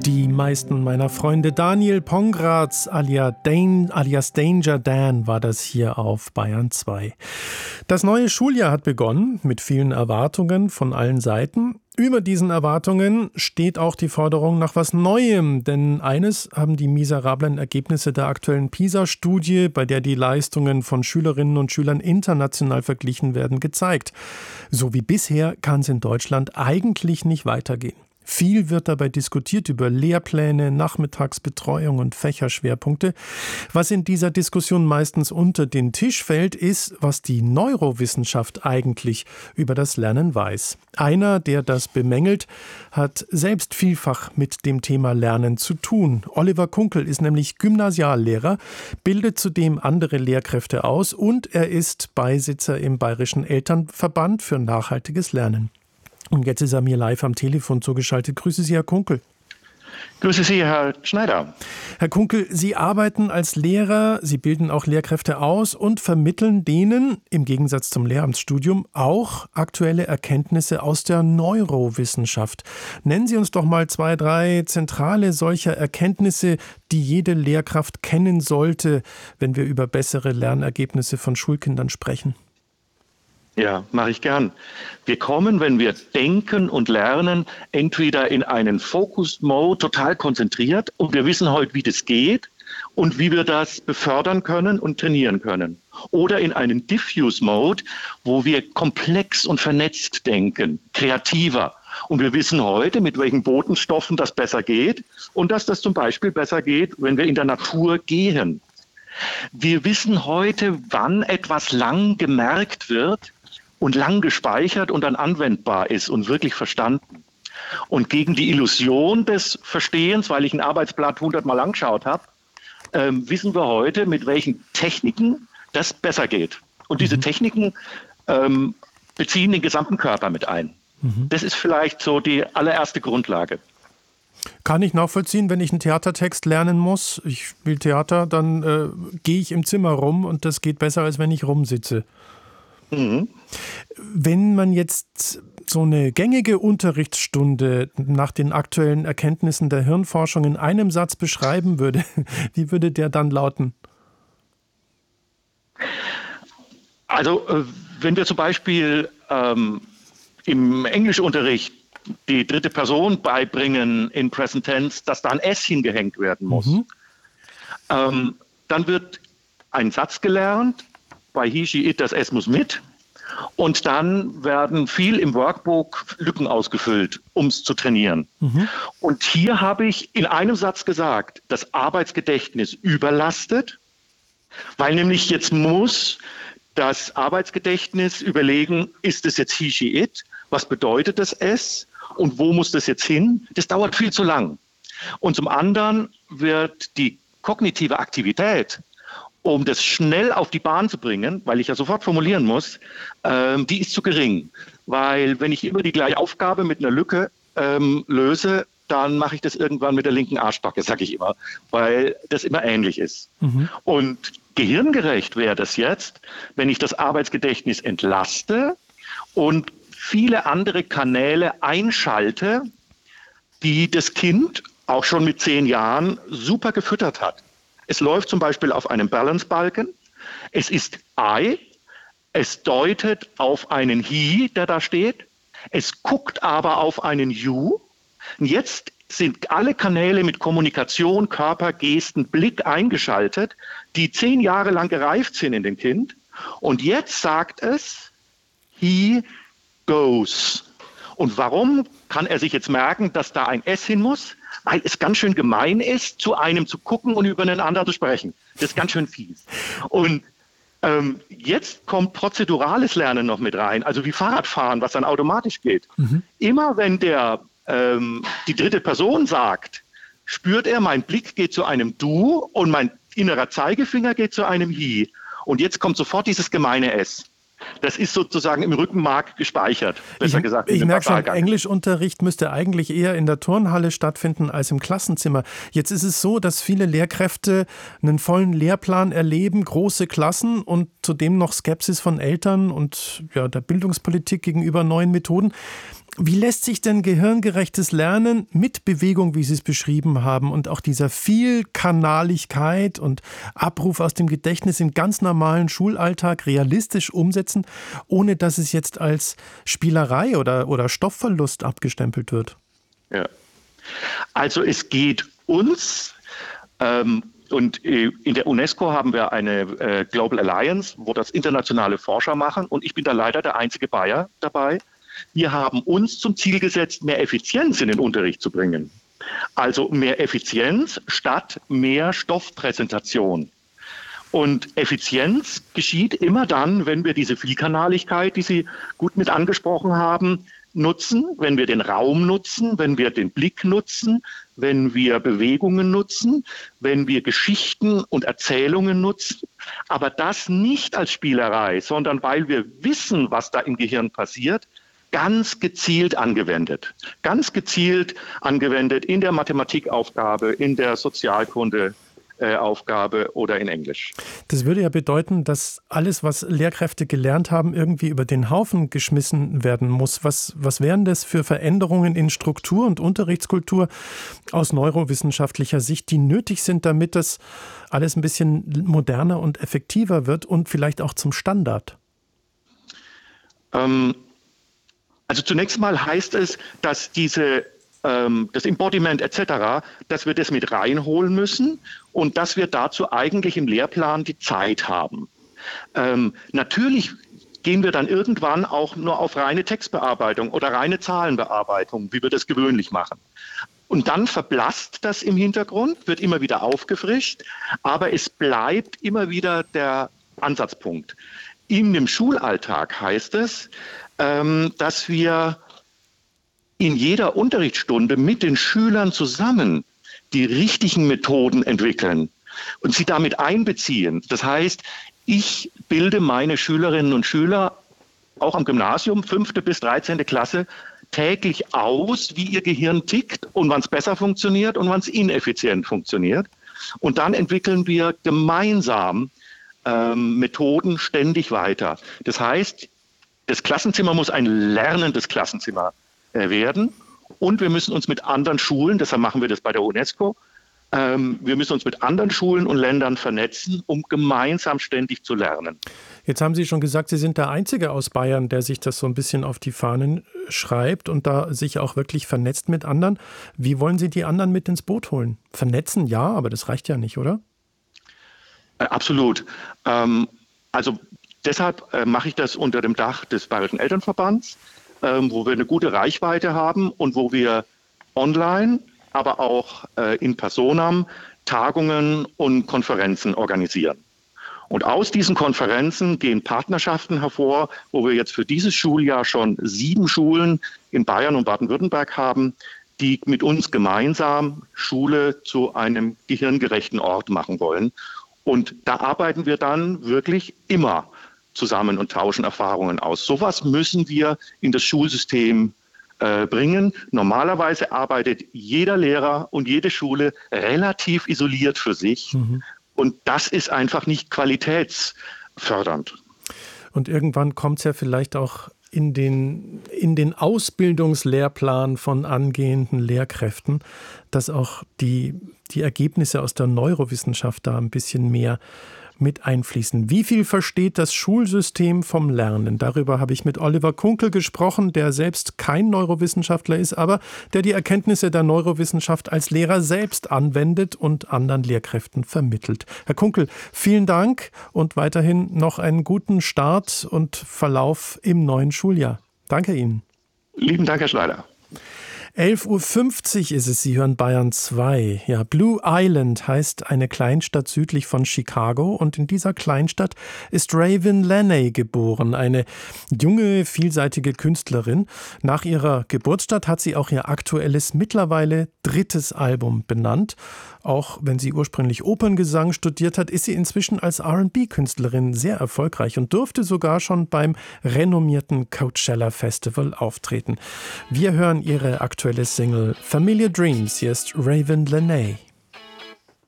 Die meisten meiner Freunde. Daniel Pongratz alias Danger Dan war das hier auf Bayern 2. Das neue Schuljahr hat begonnen mit vielen Erwartungen von allen Seiten. Über diesen Erwartungen steht auch die Forderung nach was Neuem, denn eines haben die miserablen Ergebnisse der aktuellen PISA-Studie, bei der die Leistungen von Schülerinnen und Schülern international verglichen werden, gezeigt. So wie bisher kann es in Deutschland eigentlich nicht weitergehen. Viel wird dabei diskutiert über Lehrpläne, Nachmittagsbetreuung und Fächerschwerpunkte. Was in dieser Diskussion meistens unter den Tisch fällt, ist, was die Neurowissenschaft eigentlich über das Lernen weiß. Einer, der das bemängelt, hat selbst vielfach mit dem Thema Lernen zu tun. Oliver Kunkel ist nämlich Gymnasiallehrer, bildet zudem andere Lehrkräfte aus und er ist Beisitzer im Bayerischen Elternverband für nachhaltiges Lernen. Und jetzt ist er mir live am Telefon zugeschaltet. Grüße Sie, Herr Kunkel. Grüße Sie, Herr Schneider. Herr Kunkel, Sie arbeiten als Lehrer, Sie bilden auch Lehrkräfte aus und vermitteln denen, im Gegensatz zum Lehramtsstudium, auch aktuelle Erkenntnisse aus der Neurowissenschaft. Nennen Sie uns doch mal 2, 3 zentrale solcher Erkenntnisse, die jede Lehrkraft kennen sollte, wenn wir über bessere Lernergebnisse von Schulkindern sprechen. Ja, mache ich gern. Wir kommen, wenn wir denken und lernen, entweder in einen Focused Mode, total konzentriert, und wir wissen heute, wie das geht und wie wir das befördern können und trainieren können. Oder in einen Diffuse Mode, wo wir komplex und vernetzt denken, kreativer. Und wir wissen heute, mit welchen Botenstoffen das besser geht und dass das zum Beispiel besser geht, wenn wir in der Natur gehen. Wir wissen heute, wann etwas lang gemerkt wird und lang gespeichert und dann anwendbar ist und wirklich verstanden. Und gegen die Illusion des Verstehens, weil ich ein Arbeitsblatt 100-mal angeschaut habe, wissen wir heute, mit welchen Techniken das besser geht. Und diese Techniken beziehen den gesamten Körper mit ein. Das ist vielleicht so die allererste Grundlage. Kann ich nachvollziehen, wenn ich einen Theatertext lernen muss. Ich spiele Theater, dann gehe ich im Zimmer rum und das geht besser, als wenn ich rumsitze. Wenn man jetzt so eine gängige Unterrichtsstunde nach den aktuellen Erkenntnissen der Hirnforschung in einem Satz beschreiben würde, wie würde der dann lauten? Also wenn wir zum Beispiel im Englischunterricht die dritte Person beibringen in Present Tense, dass da ein S hingehängt werden muss, dann wird ein Satz gelernt, bei he, she, it, das S muss mit. Und dann werden viel im Workbook Lücken ausgefüllt, um es zu trainieren. Und hier habe ich in einem Satz gesagt, das Arbeitsgedächtnis überlastet, weil nämlich jetzt muss das Arbeitsgedächtnis überlegen, ist es jetzt he, she, it? Was bedeutet das S? Und wo muss das jetzt hin? Das dauert viel zu lang. Und zum anderen wird die kognitive Aktivität, um das schnell auf die Bahn zu bringen, weil ich ja sofort formulieren muss, die ist zu gering. Weil wenn ich immer die gleiche Aufgabe mit einer Lücke löse, dann mache ich das irgendwann mit der linken Arschbacke, sage ich immer, weil das immer ähnlich ist. Und gehirngerecht wäre das jetzt, wenn ich das Arbeitsgedächtnis entlaste und viele andere Kanäle einschalte, die das Kind auch schon mit 10 Jahren super gefüttert hat. Es läuft zum Beispiel auf einem Balance-Balken. Es ist I. Es deutet auf einen he, der da steht. Es guckt aber auf einen you. Und jetzt sind alle Kanäle mit Kommunikation, Körper, Gesten, Blick eingeschaltet, die 10 Jahre lang gereift sind in dem Kind. Und jetzt sagt es, he goes. Und warum kann er sich jetzt merken, dass da ein S hin muss? Weil es ganz schön gemein ist, zu einem zu gucken und über einen anderen zu sprechen. Das ist ganz schön fies. Und jetzt kommt prozedurales Lernen noch mit rein, also wie Fahrradfahren, was dann automatisch geht. Immer wenn die dritte Person sagt, spürt er, mein Blick geht zu einem Du und mein innerer Zeigefinger geht zu einem He. Und jetzt kommt sofort dieses gemeine S. Das ist sozusagen im Rückenmark gespeichert, besser gesagt. Ich merke schon, Englischunterricht müsste eigentlich eher in der Turnhalle stattfinden als im Klassenzimmer. Jetzt ist es so, dass viele Lehrkräfte einen vollen Lehrplan erleben, große Klassen und zudem noch Skepsis von Eltern und der Bildungspolitik gegenüber neuen Methoden. Wie lässt sich denn gehirngerechtes Lernen mit Bewegung, wie Sie es beschrieben haben, und auch dieser Vielkanaligkeit und Abruf aus dem Gedächtnis im ganz normalen Schulalltag realistisch umsetzen, ohne dass es jetzt als Spielerei oder Stoffverlust abgestempelt wird? Ja. Also es geht uns, und in der UNESCO haben wir eine Global Alliance, wo das internationale Forscher machen, und ich bin da leider der einzige Bayer dabei. Wir haben uns zum Ziel gesetzt, mehr Effizienz in den Unterricht zu bringen. Also mehr Effizienz statt mehr Stoffpräsentation. Und Effizienz geschieht immer dann, wenn wir diese Vielkanaligkeit, die Sie gut mit angesprochen haben, nutzen, wenn wir den Raum nutzen, wenn wir den Blick nutzen, wenn wir Bewegungen nutzen, wenn wir Geschichten und Erzählungen nutzen. Aber das nicht als Spielerei, sondern weil wir wissen, was da im Gehirn passiert, ganz gezielt angewendet. Ganz gezielt angewendet in der Mathematikaufgabe, in der Sozialkundeaufgabe oder in Englisch. Das würde ja bedeuten, dass alles, was Lehrkräfte gelernt haben, irgendwie über den Haufen geschmissen werden muss. Was wären das für Veränderungen in Struktur und Unterrichtskultur aus neurowissenschaftlicher Sicht, die nötig sind, damit das alles ein bisschen moderner und effektiver wird und vielleicht auch zum Standard? Also zunächst mal heißt es, dass das Embodiment etc., dass wir das mit reinholen müssen und dass wir dazu eigentlich im Lehrplan die Zeit haben. Natürlich gehen wir dann irgendwann auch nur auf reine Textbearbeitung oder reine Zahlenbearbeitung, wie wir das gewöhnlich machen. Und dann verblasst das im Hintergrund, wird immer wieder aufgefrischt, aber es bleibt immer wieder der Ansatzpunkt. In dem Schulalltag heißt es, dass wir in jeder Unterrichtsstunde mit den Schülern zusammen die richtigen Methoden entwickeln und sie damit einbeziehen. Das heißt, ich bilde meine Schülerinnen und Schüler auch am Gymnasium, 5. bis 13. Klasse, täglich aus, wie ihr Gehirn tickt und wann es besser funktioniert und wann es ineffizient funktioniert. Und dann entwickeln wir gemeinsam Methoden ständig weiter. Das heißt, das Klassenzimmer muss ein lernendes Klassenzimmer werden und wir müssen uns mit anderen Schulen, deshalb machen wir das bei der UNESCO, wir müssen uns mit anderen Schulen und Ländern vernetzen, um gemeinsam ständig zu lernen. Jetzt haben Sie schon gesagt, Sie sind der Einzige aus Bayern, der sich das so ein bisschen auf die Fahnen schreibt und da sich auch wirklich vernetzt mit anderen. Wie wollen Sie die anderen mit ins Boot holen? Vernetzen, ja, aber das reicht ja nicht, oder? Absolut. Also deshalb mache ich das unter dem Dach des Bayerischen Elternverbands, wo wir eine gute Reichweite haben und wo wir online, aber auch in personam Tagungen und Konferenzen organisieren. Und aus diesen Konferenzen gehen Partnerschaften hervor, wo wir jetzt für dieses Schuljahr schon 7 Schulen in Bayern und Baden-Württemberg haben, die mit uns gemeinsam Schule zu einem gehirngerechten Ort machen wollen. Und da arbeiten wir dann wirklich immer zusammen und tauschen Erfahrungen aus. Sowas müssen wir in das Schulsystem bringen. Normalerweise arbeitet jeder Lehrer und jede Schule relativ isoliert für sich. Und das ist einfach nicht qualitätsfördernd. Und irgendwann kommt es ja vielleicht auch in den Ausbildungslehrplan von angehenden Lehrkräften, dass auch die Ergebnisse aus der Neurowissenschaft da ein bisschen mehr mit einfließen. Wie viel versteht das Schulsystem vom Lernen? Darüber habe ich mit Oliver Kunkel gesprochen, der selbst kein Neurowissenschaftler ist, aber der die Erkenntnisse der Neurowissenschaft als Lehrer selbst anwendet und anderen Lehrkräften vermittelt. Herr Kunkel, vielen Dank und weiterhin noch einen guten Start und Verlauf im neuen Schuljahr. Danke Ihnen. Lieben Dank, Herr Schneider. 11.50 Uhr ist es, Sie hören Bayern 2. Ja, Blue Island heißt eine Kleinstadt südlich von Chicago und in dieser Kleinstadt ist Raven Lenae geboren, eine junge, vielseitige Künstlerin. Nach ihrer Geburtsstadt hat sie auch ihr aktuelles, mittlerweile 3. Album benannt. Auch wenn sie ursprünglich Operngesang studiert hat, ist sie inzwischen als R&B-Künstlerin sehr erfolgreich und durfte sogar schon beim renommierten Coachella Festival auftreten. Wir hören ihre aktuelle Single Familiar Dreams. Hier ist Raven Lenae.